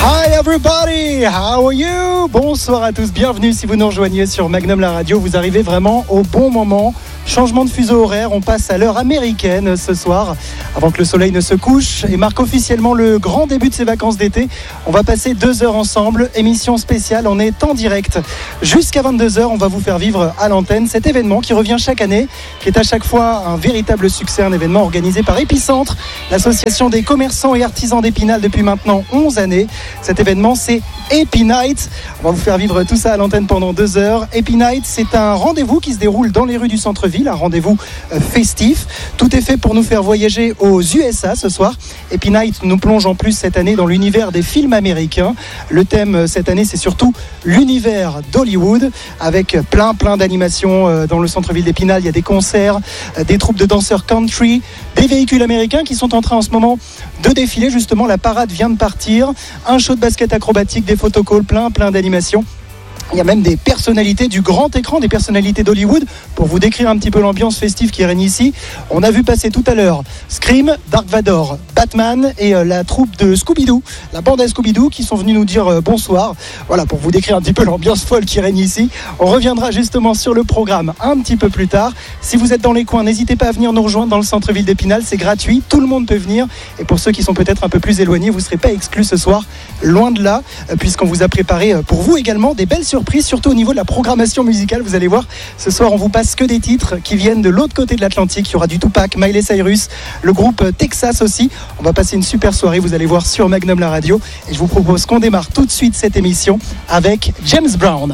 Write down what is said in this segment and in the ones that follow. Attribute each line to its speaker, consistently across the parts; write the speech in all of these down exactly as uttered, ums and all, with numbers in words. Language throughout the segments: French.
Speaker 1: Hi everybody, how are you? Bonsoir à tous, bienvenue si vous nous rejoignez sur Magnum la radio. Vous arrivez vraiment au bon moment. Changement de fuseau horaire, on passe à l'heure américaine ce soir, avant que le soleil ne se couche et marque officiellement le grand début de ces vacances d'été. On va passer deux heures ensemble, émission spéciale, on est en direct jusqu'à vingt-deux heures. On va vous faire vivre à l'antenne cet événement qui revient chaque année, qui est à chaque fois un véritable succès, un événement organisé par Épicentre, l'association des commerçants et artisans d'Épinal depuis maintenant onze années. Cet événement, c'est Epi Night. On va vous faire vivre tout ça à l'antenne pendant deux heures. Epi Night, c'est un rendez-vous qui se déroule dans les rues du centre-ville, un rendez-vous festif. Tout est fait pour nous faire voyager aux U S A ce soir. Epi Night nous plonge en plus cette année dans l'univers des films américains. Le thème cette année, c'est surtout l'univers d'Hollywood, avec plein plein d'animations dans le centre-ville d'Épinal. Il y a des concerts, des troupes de danseurs country, des véhicules américains qui sont en train en ce moment de défiler. Justement, la parade vient de partir. Un show de basket acrobatique, des photocalls, plein plein d'animations. Il y a même des personnalités du grand écran, des personnalités d'Hollywood. Pour vous décrire un petit peu l'ambiance festive qui règne ici, on a vu passer tout à l'heure Scream, Dark Vador, Batman et euh, la troupe de Scooby-Doo, la bande à Scooby-Doo qui sont venus nous dire euh, bonsoir. Voilà, pour vous décrire un petit peu l'ambiance folle qui règne ici. On reviendra justement sur le programme un petit peu plus tard. Si vous êtes dans les coins, n'hésitez pas à venir nous rejoindre dans le centre-ville d'Épinal, c'est gratuit, tout le monde peut venir. Et pour ceux qui sont peut-être un peu plus éloignés, vous ne serez pas exclus ce soir, loin de là, puisqu'on vous a préparé pour vous également des belles surprises. Surtout au niveau de la programmation musicale, vous allez voir, ce soir on vous passe que des titres qui viennent de l'autre côté de l'Atlantique. Il y aura du Tupac, Miley Cyrus, le groupe Texas aussi. On va passer une super soirée, vous allez voir, sur Magnum la radio. Et je vous propose qu'on démarre tout de suite cette émission avec James Brown.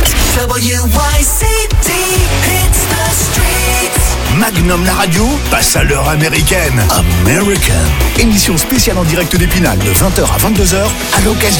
Speaker 2: W Y C T hits the streets.
Speaker 3: Magnum la radio passe à l'heure américaine. American. Émission spéciale en direct d'Épinal de vingt heures à vingt-deux heures à l'occasion